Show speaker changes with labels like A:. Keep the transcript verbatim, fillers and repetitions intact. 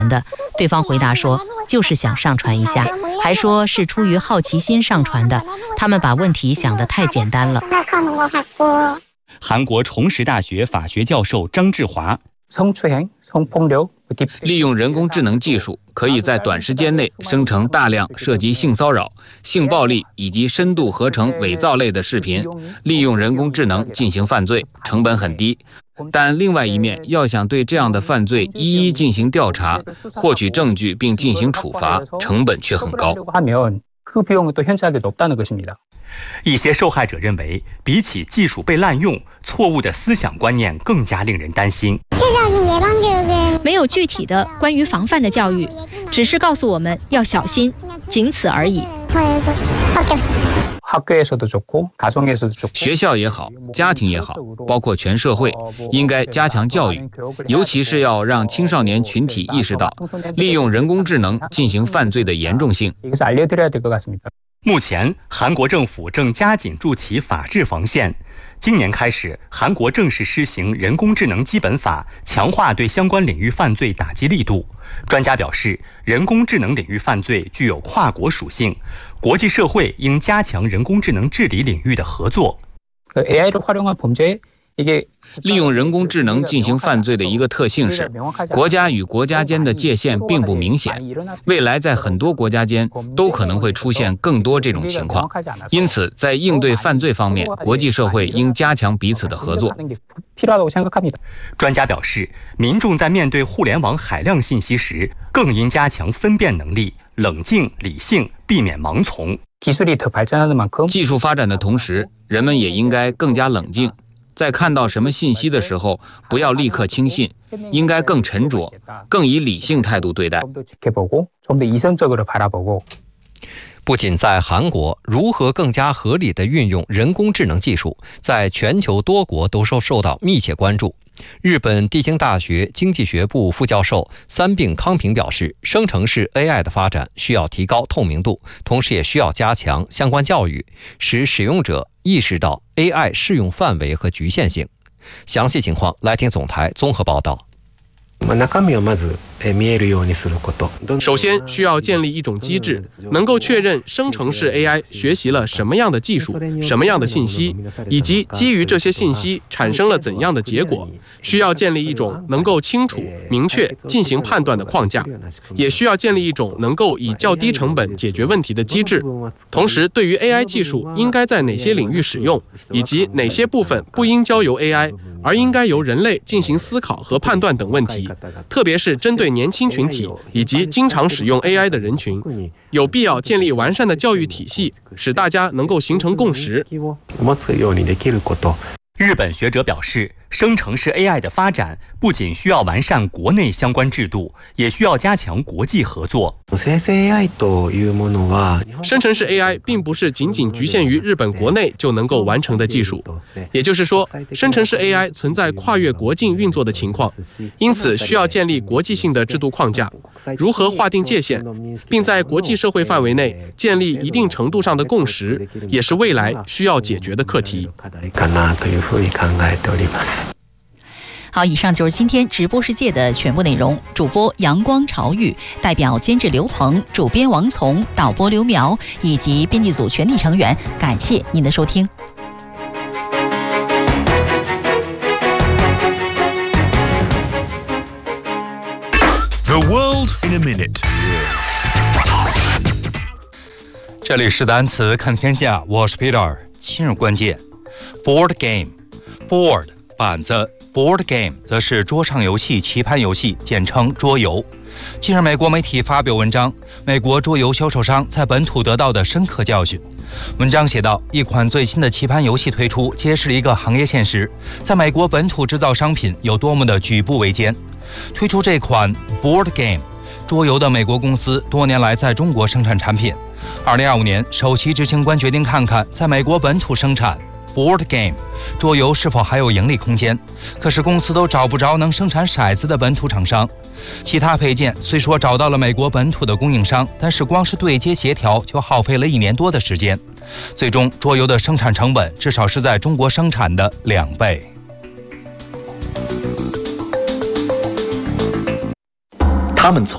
A: 的。对方回答说，就是想上传一下，还说是出于好奇心上传的。他们把问题想得太简单了。
B: 韩国崇实大学法学教授张志华，
C: 利用人工智能技术，可以在短时间内生成大量涉及性骚扰、性暴力以及深度合成伪造类的视频，利用人工智能进行犯罪，成本很低。但另外一面，要想对这样的犯罪一一进行调查、获取证据并进行处罚，成本却很高。
B: 一些受害者认为，比起技术被滥用，错误的思想观念更加令人担心。
D: 没有具体的关于防范的教育，只是告诉我们要小心，仅此而已。
C: 学校也好，家庭也好，包括全社会，应该加强教育，尤其是要让青少年群体意识到利用人工智能进行犯罪的严重性。
B: 目前，韩国政府正加紧筑起法治防线。今年开始，韩国正式施行人工智能基本法，强化对相关领域犯罪打击力度。专家表示，人工智能领域犯罪具有跨国属性，国际社会应加强人工智能治理领域的合作。
C: 利用人工智能进行犯罪的一个特性是，国家与国家间的界限并不明显，未来在很多国家间都可能会出现更多这种情况。因此，在应对犯罪方面，国际社会应加强彼此的合作。
B: 专家表示，民众在面对互联网海量信息时，更应加强分辨能力，冷静理性，避免盲从。
C: 技术发展的同时，人们也应该更加冷静。在看到什么信息的时候，不要立刻轻信，应该更沉着，更以理性态度对待。
E: 不仅在韩国，如何更加合理地运用人工智能技术，在全球多国都受受到密切关注。日本帝京大学经济学部副教授三并康平表示，生成式 A I 的发展需要提高透明度，同时也需要加强相关教育，使使用者意识到 A I 适用范围和局限性。详细情况来听总台综合报道。
F: 首先需要建立一种机制，能够确认生成式 A I 学习了什么样的技术、什么样的信息，以及基于这些信息产生了怎样的结果。需要建立一种能够清楚、明确进行判断的框架，也需要建立一种能够以较低成本解决问题的机制。同时，对于 A I 技术应该在哪些领域使用，以及哪些部分不应交由 A I， 而应该由人类进行思考和判断等问题，特别是针对年轻群体以及经常使用 A I 的人群，有必要建立完善的教育体系，使大家能够形成共识。
B: 日本学者表示，生成式 A I 的发展不仅需要完善国内相关制度，也需要加强国际合作。
F: 生成式 A I 并不是仅仅局限于日本国内就能够完成的技术，也就是说，生成式 A I 存在跨越国境运作的情况，因此需要建立国际性的制度框架，如何划定界限，并在国际社会范围内建立一定程度上的共识，也是未来需要解决的课题。
G: 好，以上就是今天直播世界的全部内容。主播阳光潮玉，代表监制刘鹏，主编王从，导播刘苗以及编辑组全体成员，感谢您的收听。
H: The world in a minute。
I: 这里是单词看天下，我是 Peter。今日关键 ：board game。board 板子 ，board game 则是桌上游戏、棋盘游戏，简称桌游。近日，美国媒体发表文章，美国桌游销售商在本土得到的深刻教训。文章写道，一款最新的棋盘游戏推出，揭示了一个行业现实：在美国本土制造商品有多么的举步维艰。推出这款 board game 桌游的美国公司，多年来在中国生产产品。二零二五年，首席执行官决定看看在美国本土生产board game 桌游是否还有盈利空间，可是公司都找不着能生产骰子的本土厂商。其他配件虽说找到了美国本土的供应商，但是光是对接协调就耗费了一年多的时间。最终，桌游的生产成本至少是在中国生产的两倍。
J: 他们从